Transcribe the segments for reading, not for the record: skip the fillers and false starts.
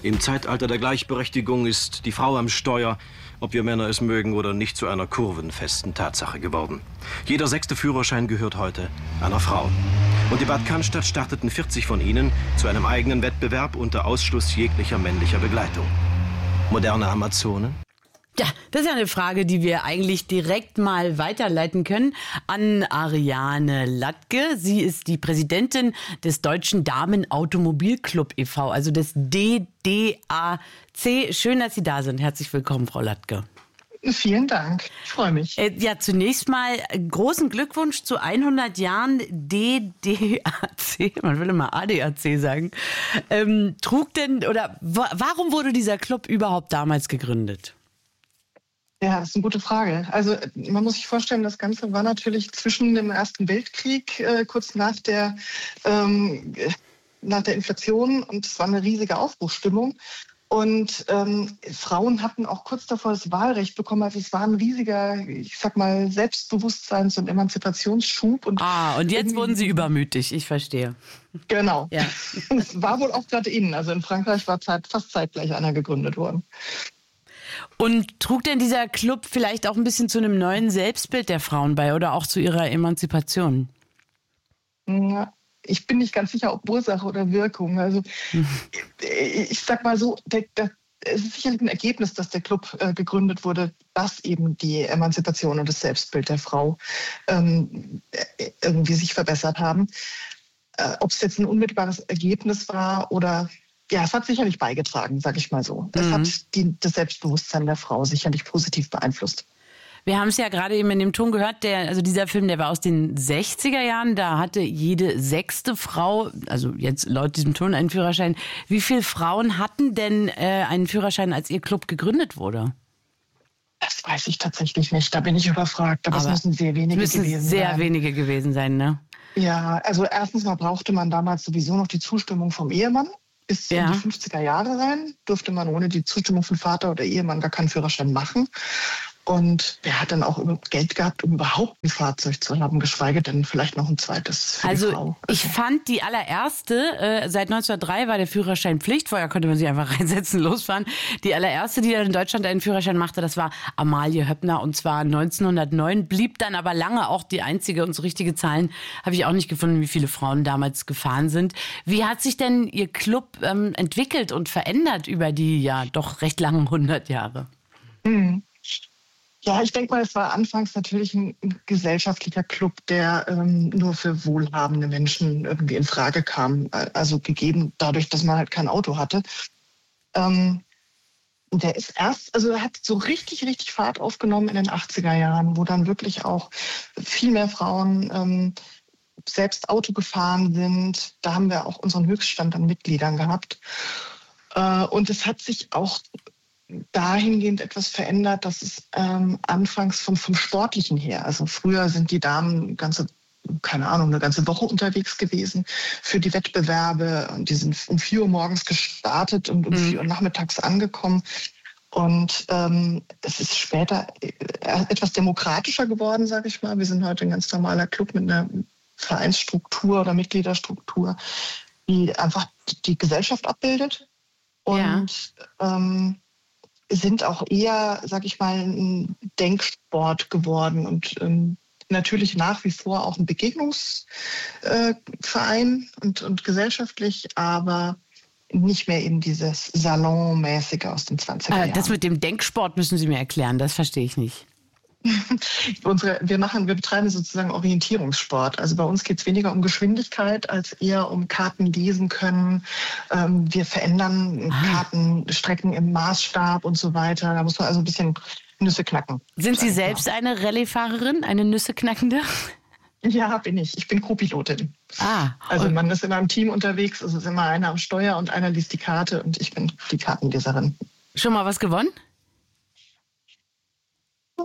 Im Zeitalter der Gleichberechtigung ist die Frau am Steuer, ob wir Männer es mögen oder nicht, zu einer kurvenfesten Tatsache geworden. Jeder 6. Führerschein gehört heute einer Frau. Und in Bad Cannstatt starteten 40 von ihnen zu einem eigenen Wettbewerb unter Ausschluss jeglicher männlicher Begleitung. Moderne Amazonen? Ja, das ist ja eine Frage, die wir eigentlich direkt mal weiterleiten können an Ariane Latke. Sie ist die Präsidentin des Deutschen Damen-Automobilclub e.V., also des DDAC. Schön, dass Sie da sind. Herzlich willkommen, Frau Latke. Vielen Dank, ich freue mich. Ja, zunächst mal großen Glückwunsch zu 100 Jahren DDAC, man will immer ADAC sagen. Warum wurde dieser Club überhaupt damals gegründet? Ja, das ist eine gute Frage. Also man muss sich vorstellen, das Ganze war natürlich zwischen dem Ersten Weltkrieg, kurz nach der Inflation, und es war eine riesige Aufbruchsstimmung. Und Frauen hatten auch kurz davor das Wahlrecht bekommen. Also es war ein riesiger, ich sag mal, Selbstbewusstseins- und Emanzipationsschub. Und jetzt wurden Sie übermütig, ich verstehe. Genau. Ja. Es war wohl auch gerade innen. Also in Frankreich war fast zeitgleich einer gegründet worden. Und trug denn dieser Club vielleicht auch ein bisschen zu einem neuen Selbstbild der Frauen bei oder auch zu ihrer Emanzipation? Ja, ich bin nicht ganz sicher, ob Ursache oder Wirkung. Also ich sag mal so, es ist sicherlich ein Ergebnis, dass der Club gegründet wurde, dass eben die Emanzipation und das Selbstbild der Frau irgendwie sich verbessert haben. Ob es jetzt ein unmittelbares Ergebnis war oder... Ja, es hat sicherlich beigetragen, sage ich mal so. Es hat das Selbstbewusstsein der Frau sicherlich positiv beeinflusst. Wir haben es ja gerade eben in dem Ton gehört, dieser Film, der war aus den 60er Jahren, da hatte jede 6. Frau, also jetzt laut diesem Ton, einen Führerschein. Wie viele Frauen hatten denn einen Führerschein, als Ihr Club gegründet wurde? Das weiß ich tatsächlich nicht, da bin ich überfragt, aber es müssen sehr wenige gewesen sein. Sehr wenige gewesen sein, ne? Ja, also erstens mal brauchte man damals sowieso noch die Zustimmung vom Ehemann. Bis in die 50er Jahre rein durfte man ohne die Zustimmung von Vater oder Ehemann gar keinen Führerschein machen. Und wer hat dann auch Geld gehabt, um überhaupt ein Fahrzeug zu haben, geschweige denn vielleicht noch ein zweites für die Frau. Ich fand die allererste, seit 1903 war der Führerschein Pflicht, vorher konnte man sich einfach reinsetzen, losfahren. Die allererste, die dann in Deutschland einen Führerschein machte, das war Amalie Höppner, und zwar 1909, blieb dann aber lange auch die einzige, und so richtige Zahlen habe ich auch nicht gefunden, wie viele Frauen damals gefahren sind. Wie hat sich denn Ihr Club entwickelt und verändert über die ja doch recht langen 100 Jahre? Ja, ich denke mal, es war anfangs natürlich ein gesellschaftlicher Club, der nur für wohlhabende Menschen irgendwie in Frage kam. Also gegeben dadurch, dass man halt kein Auto hatte. Der ist er hat so richtig, richtig Fahrt aufgenommen in den 80er Jahren, wo dann wirklich auch viel mehr Frauen selbst Auto gefahren sind. Da haben wir auch unseren Höchststand an Mitgliedern gehabt. Und es hat sich auch dahingehend etwas verändert, dass es anfangs vom Sportlichen her, also früher sind die Damen eine ganze Woche unterwegs gewesen für die Wettbewerbe, und die sind um 4 Uhr morgens gestartet und um 4 Uhr nachmittags angekommen. Und es ist später etwas demokratischer geworden, sage ich mal. Wir sind heute ein ganz normaler Club mit einer Vereinsstruktur oder Mitgliederstruktur, die einfach die Gesellschaft abbildet. Und sind auch eher, sag ich mal, ein Denksport geworden und natürlich nach wie vor auch ein Begegnungsverein und gesellschaftlich, aber nicht mehr eben dieses Salonmäßige aus den 20er Jahren. Das mit dem Denksport müssen Sie mir erklären, das verstehe ich nicht. Wir betreiben sozusagen Orientierungssport. Also bei uns geht es weniger um Geschwindigkeit als eher um Karten lesen können. Wir verändern Kartenstrecken im Maßstab und so weiter. Da muss man also ein bisschen Nüsse knacken. Sind Sie selbst eine Rallye-Fahrerin, eine Nüsse-Knackende? Ja, bin ich. Ich bin Co-Pilotin. Also man ist in einem Team unterwegs. Es ist immer einer am Steuer und einer liest die Karte, und ich bin die Kartenleserin. Schon mal was gewonnen?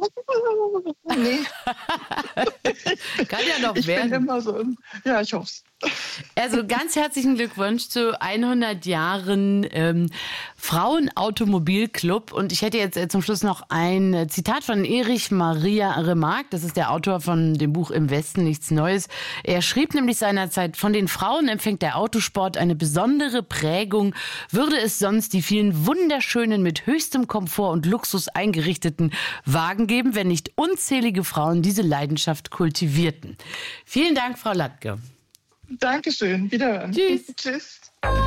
Nee. Kann ja noch werden. Ich bin immer so, ja, ich hoffe es. Also ganz herzlichen Glückwunsch zu 100 Jahren Frauenautomobilclub. Und ich hätte jetzt zum Schluss noch ein Zitat von Erich Maria Remarque. Das ist der Autor von dem Buch Im Westen nichts Neues. Er schrieb nämlich seinerzeit: Von den Frauen empfängt der Autosport eine besondere Prägung. Würde es sonst die vielen wunderschönen, mit höchstem Komfort und Luxus eingerichteten Wagen geben, wenn nicht unzählige Frauen diese Leidenschaft kultivierten. Vielen Dank, Frau Latke. Dankeschön. Wiederhören. Tschüss. Tschüss.